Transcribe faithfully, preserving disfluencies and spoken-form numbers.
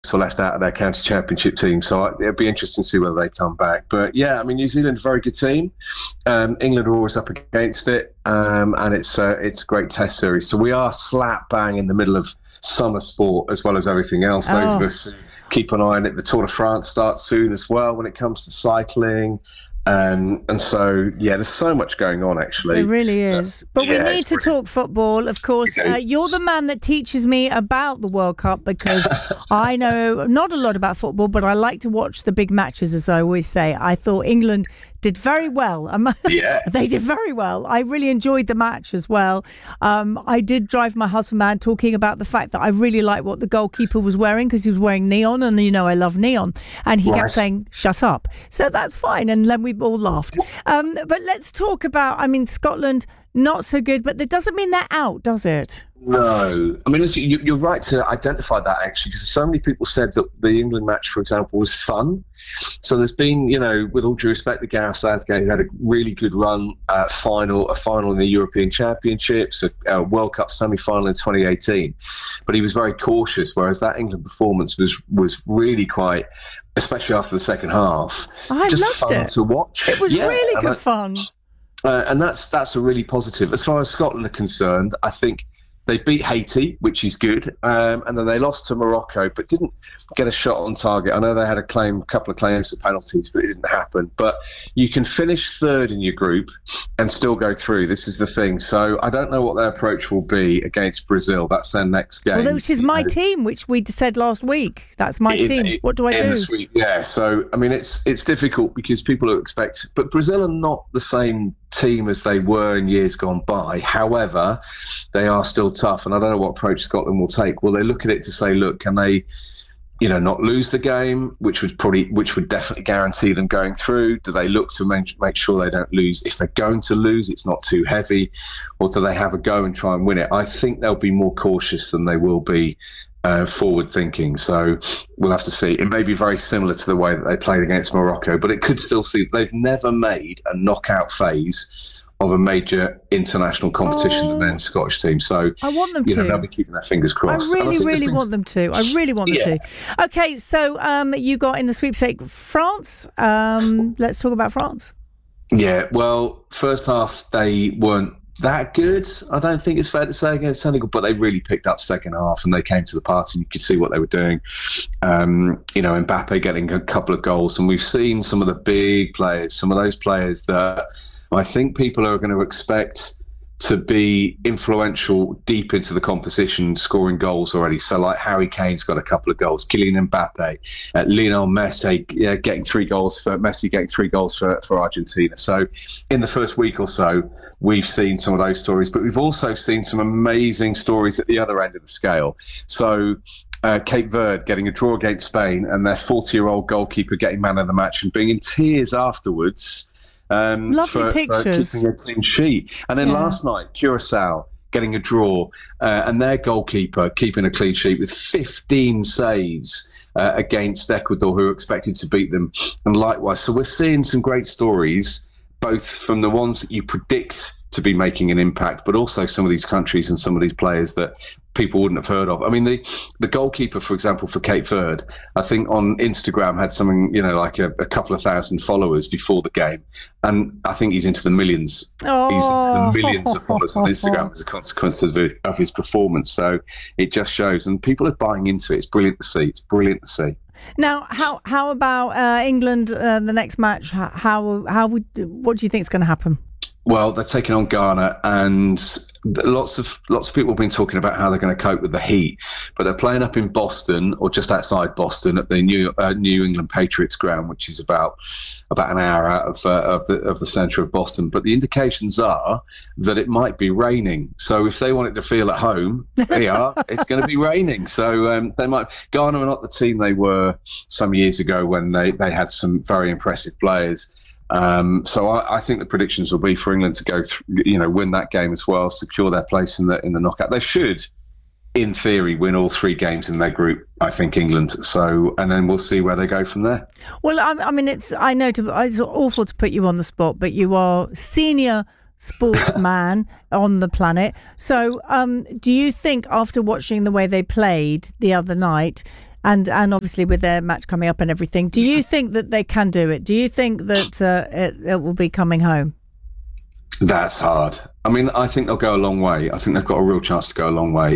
were left out of their county championship team. So it'll be interesting to see whether they come back. But yeah, I mean, New Zealand, a very good team. Um, England are always up against it, um, and it's uh, it's a great test series. So we are slap bang in the middle of summer sport as well as everything else. Oh. Those of us who keep an eye on it. The Tour de France starts soon as well when it comes to cycling. Um, and so, yeah, there's so much going on, actually. It really is. Uh, but yeah, we need to talk football, of course. Uh, you're the man that teaches me about the World Cup because I know not a lot about football, but I like to watch the big matches, as I always say. I thought England did very well. Um, yeah. They did very well. I really enjoyed the match as well. Um, I did drive my husband mad talking about the fact that I really liked what the goalkeeper was wearing because he was wearing neon, and you know I love neon. And he right. kept saying, shut up. So that's fine. And then we all laughed. Um, but let's talk about, I mean, Scotland, not so good, but that doesn't mean they're out, does it? No. I mean, you're right to identify that, actually, because so many people said that the England match, for example, was fun. So there's been, you know, with all due respect to Gareth Southgate, who had a really good run, uh, final, a final in the European Championships, a, a World Cup semi-final in twenty eighteen. But he was very cautious, whereas that England performance was was really quite, especially after the second half, I just loved fun it. to watch. It was yeah, really good I, fun. Uh, and that's that's a really positive. As far as Scotland are concerned, I think they beat Haiti, which is good, um, and then they lost to Morocco, but didn't get a shot on target. I know they had a claim, a couple of claims to penalties, but it didn't happen. But you can finish third in your group and still go through. This is the thing. So I don't know what their approach will be against Brazil. That's their next game. Well, which is my team, which we said last week. That's my in, team. In, what do I do? This week, yeah. So I mean, it's it's difficult because people expect, but Brazil are not the same team as they were in years gone by. However, they are still tough, and I don't know what approach Scotland will take. Will they look at it to say, look, can they, you know, not lose the game, which would probably, which would definitely guarantee them going through? Do they look to make, make sure they don't lose? If they're going to lose, it's not too heavy, or do they have a go and try and win it? I think they'll be more cautious than they will be Uh, forward thinking. So we'll have to see. It may be very similar to the way that they played against Morocco, but it could still see they've never made a knockout phase of a major international competition oh, than their Scottish team. So I want them you to. know, they'll be keeping their fingers crossed. I really, I really been... want them to. I really want them yeah. to. Okay, so um, you got in the sweepstake France. Um, let's talk about France. Yeah, well, first half they weren't that good, I don't think it's fair to say, against Senegal, but they really picked up second half and they came to the party and you could see what they were doing. Um, you know, Mbappe getting a couple of goals, and we've seen some of the big players, some of those players that I think people are going to expect to be influential deep into the competition, scoring goals already. So like Harry Kane's got a couple of goals, Kylian Mbappe, uh, Lionel Messi yeah, getting three goals for Messi getting three goals for, for Argentina. So in the first week or so, we've seen some of those stories, but we've also seen some amazing stories at the other end of the scale. So Uh, Cape Verde getting a draw against Spain, and their forty-year-old goalkeeper getting man of the match and being in tears afterwards. Um, Lovely for, pictures. For keeping a clean sheet. And then yeah. last night, Curacao getting a draw, uh, and their goalkeeper keeping a clean sheet with fifteen saves uh, against Ecuador, who are expected to beat them. And likewise, so we're seeing some great stories, both from the ones that you predict to be making an impact, but also some of these countries and some of these players that people wouldn't have heard of. I mean, the the goalkeeper, for example, for Cape Verde, I think on Instagram had something, you know, like a, a couple of thousand followers before the game. And I think he's into the millions. Oh. He's into the millions of followers on Instagram as a consequence of, the, of his performance. So it just shows. And people are buying into it. It's brilliant to see. It's brilliant to see. Now, how how about uh, England, uh, the next match? How, how would, what do you think is going to happen? Well, they're taking on Ghana, and lots of lots of people have been talking about how they're going to cope with the heat. But they're playing up in Boston, or just outside Boston, at the New uh, New England Patriots ground, which is about about an hour out of uh, of the of the centre of Boston. But the indications are that it might be raining. So if they want it to feel at home, they are. It's going to be raining. So um, they might. Ghana are not the team they were some years ago when they they had some very impressive players. Um, so I, I think the predictions will be for England to go, th- you know, win that game as well, secure their place in the in the knockout. They should, in theory, win all three games in their group. I think England. So, and then we'll see where they go from there. Well, I, I mean, it's I know to, it's awful to put you on the spot, but you are senior sport man on the planet. So, um, do you think after watching the way they played the other night, and and obviously with their match coming up and everything, do you think that they can do it? Do you think that uh, it, it will be coming home? That's hard. I mean, I think they'll go a long way. I think they've got a real chance to go a long way.